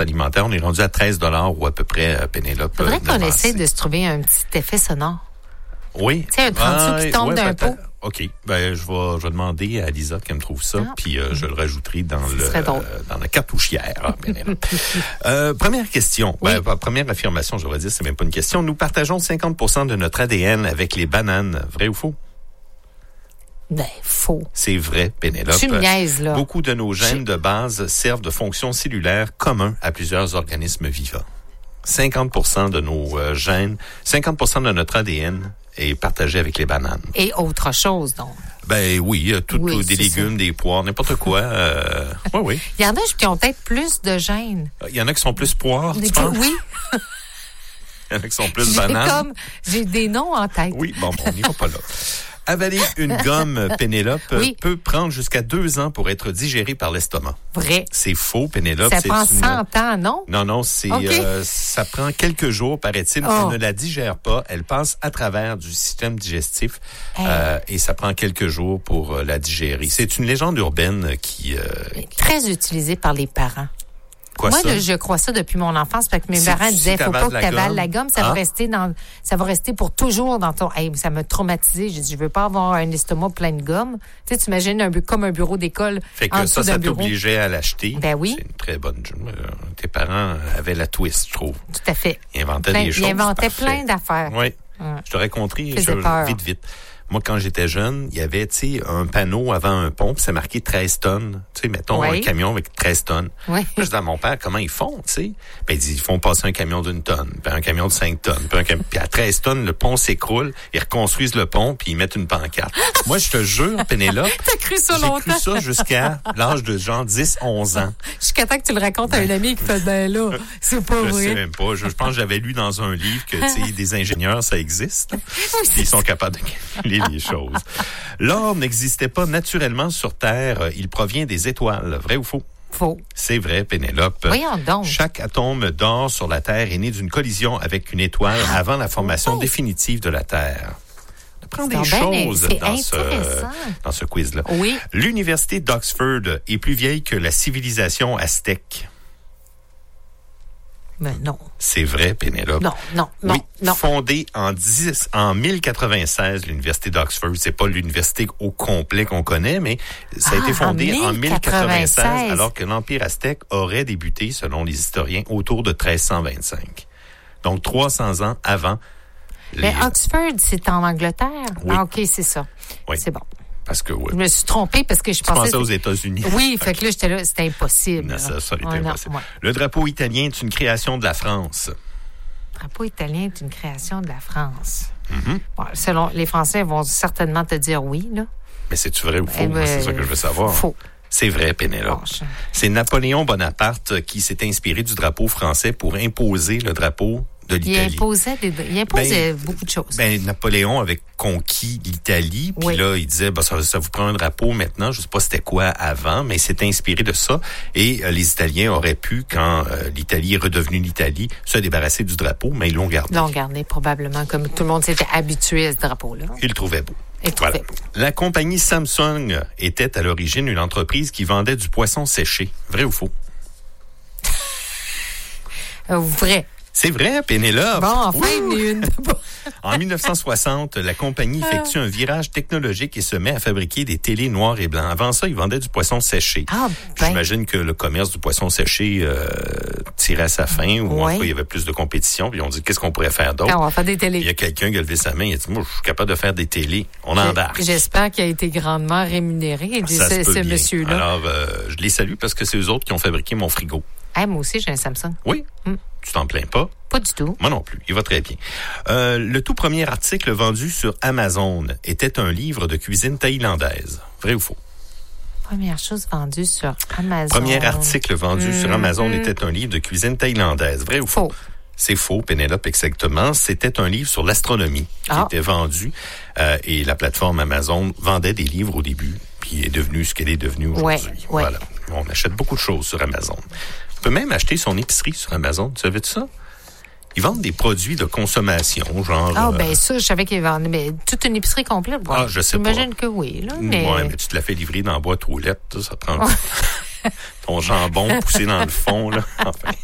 alimentaire. On est rendu à 13 $ ou à peu près, Pénélope. Faudrait qu'on essaie de se trouver un petit effet sonore. Oui. Tu sais, un 30 sous qui tombe d'un pot. OK. Ben, je vais demander à Lisa qu'elle me trouve ça, puis je le rajouterai dans la cartouchière. Première question. Oui. Première affirmation, je devrais dire, c'est même pas une question. Nous partageons 50% de notre ADN avec les bananes. Vrai ou faux? Ben, faux. C'est vrai, Pénélope. Tu me niaises, là. Beaucoup de nos gènes de base servent de fonction cellulaire commun à plusieurs organismes vivants. 50% de nos gènes, 50% de notre ADN est partagé avec les bananes. Et autre chose, donc. Ben oui, des légumes, des poires, n'importe quoi. Oui. Il y en a qui ont peut-être plus de gènes. Il y en a qui sont plus poires, tu penses? Oui. Il y en a qui sont plus bananes. J'ai des noms en tête. Oui, bon, on n'ira pas là. Avaler une gomme, Pénélope, peut prendre jusqu'à 2 ans pour être digérée par l'estomac. Vrai. C'est faux, Pénélope. Ça prend 100 ans, non? Non, ça prend quelques jours, paraît-il. Elle ne la digère pas. Elle passe à travers du système digestif et ça prend quelques jours pour la digérer. C'est une légende urbaine qui... très utilisée par les parents. Quoi, moi, ça? je crois ça depuis mon enfance parce que mes parents disaient faut pas que tu avales la gomme, ça va rester pour toujours dans ton. Hey, ça m'a traumatisé. J'ai dit je veux pas avoir un estomac plein de gomme. Tu sais, tu imagines comme un bureau d'école. Fait que ça t'obligeait à l'acheter. Ben oui. C'est une très bonne. Tes parents avaient la twist, je trouve. Tout à fait. Ils inventaient des choses. Ils inventaient plein d'affaires. Oui. Je t'aurais compris. Vite. Moi, quand j'étais jeune, il y avait, tu sais, un panneau avant un pont, puis c'est marqué 13 tonnes. Tu sais, mettons un camion avec 13 tonnes. Oui. Je dis à mon père, comment ils font, tu sais? Ben, ils font passer un camion d'1 tonne, puis un camion de 5 tonnes, puis à 13 tonnes, le pont s'écroule, ils reconstruisent le pont, puis ils mettent une pancarte. Moi, je te jure, Pénélope. T'as cru ça longtemps? J'ai cru ça jusqu'à l'âge de genre 10, 11 ans. Jusqu'à temps que tu le racontes à un ami qui fait, ben là, c'est pas vrai. Je sais même pas. Je pense que j'avais lu dans un livre que, tu sais, des ingénieurs, ça existe. Ils sont capables de calculer les choses. L'or n'existait pas naturellement sur Terre. Il provient des étoiles. Vrai ou faux? Faux. C'est vrai, Pénélope. Voyons donc. Chaque atome d'or sur la Terre est né d'une collision avec une étoile avant la formation définitive de la Terre. On apprend des choses dans ce quiz-là. Oui. L'université d'Oxford est plus vieille que la civilisation aztèque. Mais non. C'est vrai, Pénélope. Non. Fondée en 1096, l'université d'Oxford. C'est pas l'université au complet qu'on connaît, mais ça a été fondé en 1096, alors que l'Empire aztèque aurait débuté, selon les historiens, autour de 1325. Donc, 300 ans avant. Mais Oxford, c'est en Angleterre? Oui. Ah, OK, c'est ça. Oui. C'est bon. Parce que, Je me suis trompée parce que je pensais aux États-Unis. Oui, fait que là, j'étais là, c'était impossible. Non, ça aurait été impossible. Le drapeau italien est une création de la France. Le drapeau italien est une création de la France. Mm-hmm. Bon, selon les Français vont certainement te dire oui, là. Mais c'est-tu vrai ou faux? C'est ça que je veux savoir. Faux. C'est vrai, Pénélope. C'est Napoléon Bonaparte qui s'est inspiré du drapeau français pour imposer le drapeau de l'Italie. Il imposait beaucoup de choses. Napoléon avait conquis l'Italie, puis là, il disait, ça vous prend un drapeau maintenant, je sais pas c'était quoi avant, mais il s'est inspiré de ça, et les Italiens auraient pu, quand l'Italie est redevenue l'Italie, se débarrasser du drapeau, mais ils l'ont gardé. Ils l'ont gardé, probablement, comme tout le monde s'était habitué à ce drapeau-là. Ils le trouvaient beau. La compagnie Samsung était à l'origine une entreprise qui vendait du poisson séché. Vrai ou faux? Vrai. C'est vrai, Pénélope. Bon, enfin, une. En 1960, la compagnie effectue un virage technologique et se met à fabriquer des télés noirs et blancs. Avant ça, ils vendaient du poisson séché. J'imagine que le commerce du poisson séché tirait à sa fin, ou en tout cas, il y avait plus de compétition. Puis on dit, qu'est-ce qu'on pourrait faire d'autre? On va faire des télés. Il y a quelqu'un qui a levé sa main, il a dit, moi, je suis capable de faire des télés. On embarque. J'espère qu'il a été grandement rémunéré, ce monsieur-là. Alors, je les salue parce que c'est eux autres qui ont fabriqué mon frigo. Moi aussi, j'ai un Samsung. Oui. Tu t'en plains pas? Pas du tout. Moi non plus. Il va très bien. Le tout premier article vendu sur Amazon était un livre de cuisine thaïlandaise. Vrai ou faux? Première chose vendue sur Amazon. Premier article vendu sur Amazon était un livre de cuisine thaïlandaise. Vrai ou faux? C'est faux, Pénélope, exactement. C'était un livre sur l'astronomie qui était vendu. Et la plateforme Amazon vendait des livres au début, puis est devenue ce qu'elle est devenue aujourd'hui. Voilà. On achète beaucoup de choses sur Amazon. On peut même acheter son épicerie sur Amazon. Tu savais ça? Ils vendent des produits de consommation, genre... ça, je savais qu'ils vendaient, mais toute une épicerie complète. Je sais pas. J'imagine que oui, là, mais... Ouais, mais tu te la fais livrer dans la boîte aux lettres, ça prend ton jambon poussé dans le fond, là. Enfin...